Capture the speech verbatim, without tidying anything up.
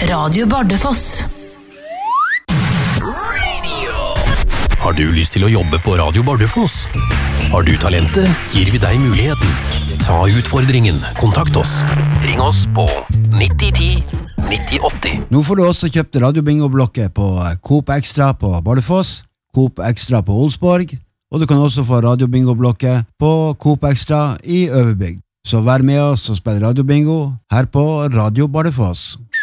Radio Bardufoss. Har du lyst til å jobbe på Radio Bardufoss? Har du talentet, gir vi deg muligheten. Ta utfordringen, kontakt oss. Ring oss på nitti ti nitti åtti. Nå får du også kjøpt radiobingo-blokket på Coop Extra på Bardufoss, Coop Extra på Olsborg, og du kan også få radiobingo-blokket på Coop Extra i Øverbygd. Så vær med oss og spill radiobingo her på Radio Bardufoss.